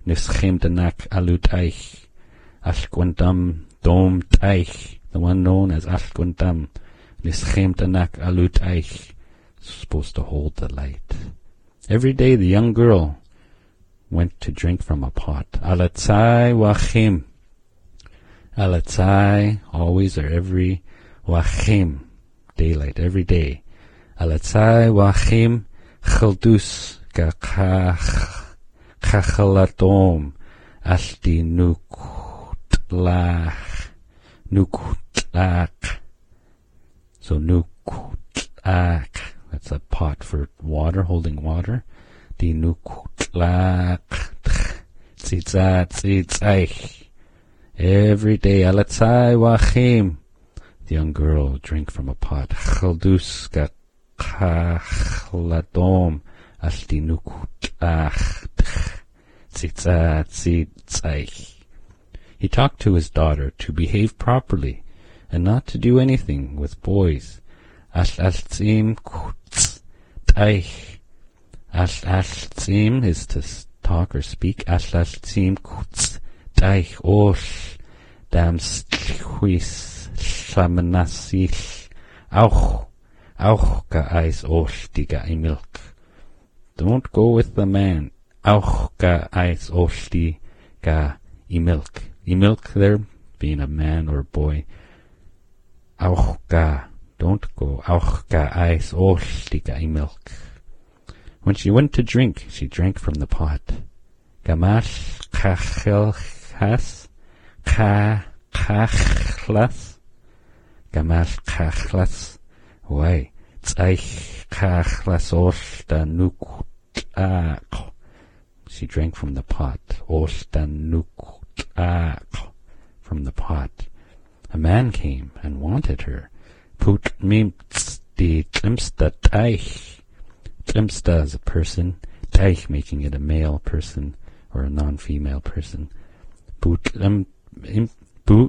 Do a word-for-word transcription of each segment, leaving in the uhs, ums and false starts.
Nischem Danak Alut Eich. Ashquantam Dom Eich. The one known as Ashquantam. Nischem Danak Alut Eich. Supposed to hold the light. Every day the young girl went to drink from a pot. Alatzai Wachim. Alatzai, always or every. Wachim, daylight, every day. Alatzai Wachim Chaldus Kachalatom Ashti Nukutlach. Nukutlach. So Nukutlach. That's a pot for water, holding water. Di Nukutlach. Tzitzat Tzitzaich. Every day, Alatzai Wachim. The young girl drank from a pot. Chaldus Kachladom Ashti Nukutlach. Tzitzat Tzitzaich. He talked to his daughter to behave properly and not to do anything with boys. Ash-ash-tzim kutz taich. Ash-ash-tzim is to talk or speak. Ash-ash-tzim kutz taich osh dam stchuis shamanasich auch auch ga eis osh diga i milk. Don't go with the man. Auch ga eis osh diga i milk. I milk there being a man or a boy. Auch ga. Don't go. Auch ga eis osh diga i milk. When she went to drink, she drank from the pot. Gamash kachelchas ka kachlas. Gamash kachlas. Why? Tzaich kachlas osh da nukutlach. She drank from the pot. Osh da nukutlach. From the pot. A man came and wanted her. Put mimts di tlimsta taich. Tlimsta is a person. Taich making it a male person or a non-female person. Put lim put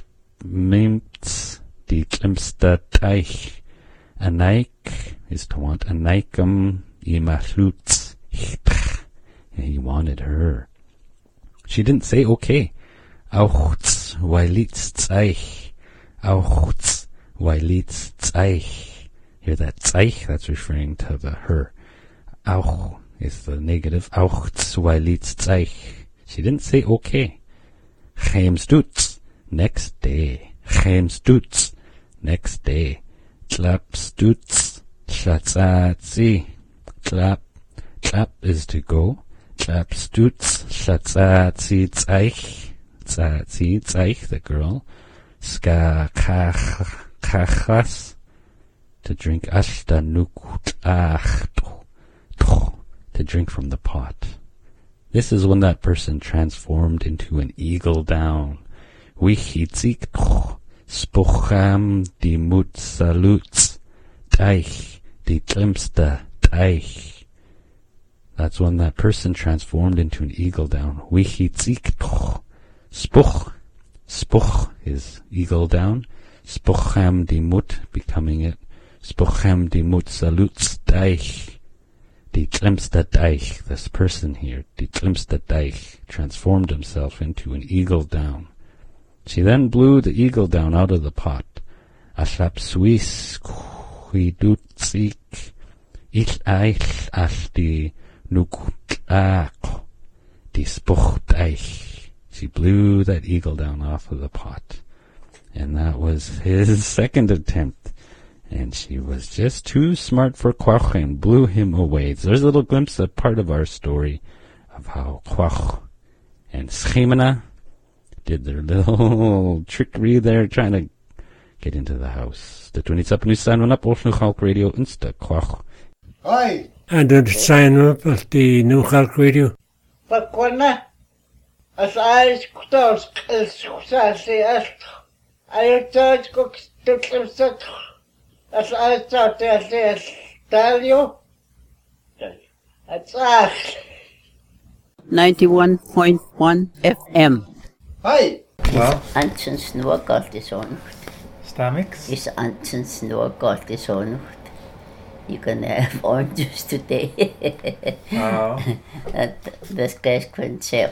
mimts di tlimsta taich. A naik is to want. A naikam imachluts. He wanted her. She didn't say okay. Auchts wailitz tzaich. Auchts wailitz tzaich. Hear that tzaich? That's referring to the her. Auch is the negative. Auchts wailitz tzaich. She didn't say okay. Chem stutz. Next day. Chem stutz. Next day. Tlap stutz. Tlatzatzi. Tlap. Tlap is to go. Tlap stutz. Tlatzatzi tzaich. Tzatzi tzaich, the girl. Ska kach kachas. To drink. Ashta nukutlach. To drink from the pot. This is when that person transformed into an eagle down. Wichitzik spucham di mutsalutz taich di tlimsta taich. That's when that person transformed into an eagle down. Wichitzik spuch. Spuch is eagle down. Spucham di mut, becoming it. Spucham di mutsalutz taich. Die Tlimsta Deich, this person here, Die Tlimsta Deich, transformed himself into an eagle down. She then blew the eagle down out of the pot. Ashap Suis Kuidutzik Ich Eich Ash di Nukutlach Die Spuch Deich. She blew that eagle down off of the pot. And that was his second attempt. And she was just too smart for Quach and blew him away. So there's a little glimpse of part of our story of how Quach and Schemena did their little trickery there, trying to get into the house. The twenty up new sign up, Old New Chalk Radio, Insta Quach. Hi. And the sign up at the New Chalk Radio. But when as I start, as I I start cook to climb. As I thought that I tell you, it's uh, ninety-one point one F M. Hi. Well, Anton Snorgalt is on. Stomachs? Is Anton Snorgalt is on. You can have orange juice today. Oh. That this guy couldn't say